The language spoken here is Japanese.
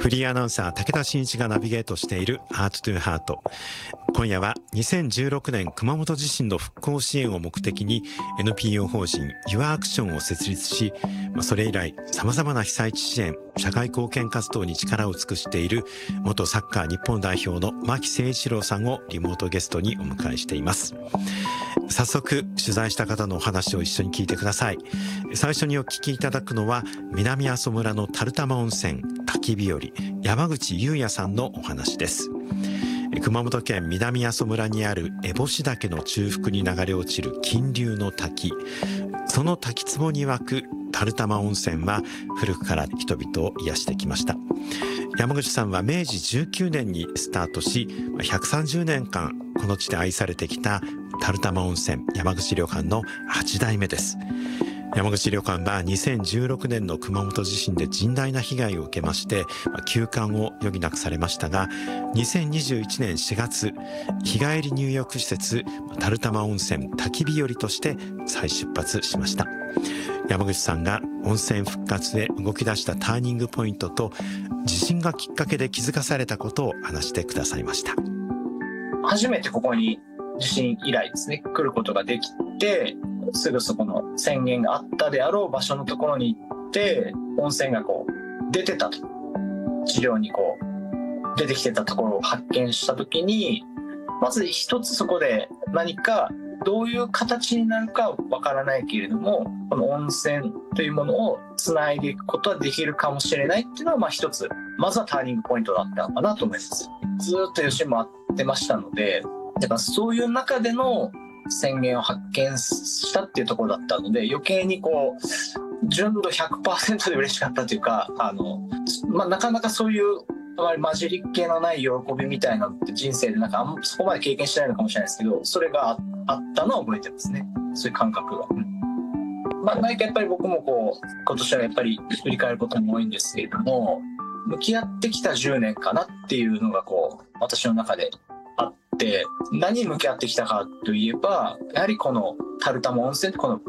フリーアナウンサー武田真一がナビゲートしているハートトゥハート。今夜は2016年熊本地震の復興支援を目的に NPO 法人 YourAction を設立し、それ以来様々な被災地支援、社会貢献活動に力を尽くしている元サッカー日本代表の牧誠一郎さんをリモートゲストにお迎えしています。早速取材した方のお話を一緒に聞いてください。最初にお聞きいただくのは南阿蘇村の垂玉温泉滝日和、山口優也さんのお話です。熊本県南阿蘇村にある烏帽子岳の中腹に流れ落ちる金龍の滝、その滝壺に湧く垂玉温泉は古くから人々を癒してきました。山口さんは明治19年にスタートし、130年間この地で愛されてきた垂玉温泉山口旅館の8代目です。山口旅館は2016年の熊本地震で甚大な被害を受けまして休館を余儀なくされましたが、2021年4月日帰り入浴施設垂玉温泉滝日和として再出発しました。山口さんが温泉復活へ動き出したターニングポイントと地震がきっかけで気づかされたことを話してくださいました。 初めてここに地震以来ですね来ることができて、すぐそこの宣言があったであろう場所のところに行って温泉がこう出てたと、治療にこう出てきてたところを発見した時に、まず一つそこで何かどういう形になるかわからないけれども、この温泉というものをつないでいくことはできるかもしれないっていうのは一つ、まずはターニングポイントだったのかなと思います。ずっと余震もあってましたので、だからそういう中での宣言を発見したっていうところだったので、余計にこう純度 100% で嬉しかったというか、なかなかそういうあまり混じりっ気のない喜びみたいなのって人生でそこまで経験してないのかもしれないですけど、それがあったのは覚えてますね。そういう感覚が。何かやっぱり僕もこう今年はやっぱり振り返ることも多いんですけれども、向き合ってきた10年かなっていうのがこう私の中であって、何に向き合ってきたかといえば、やはりこの垂玉温泉、この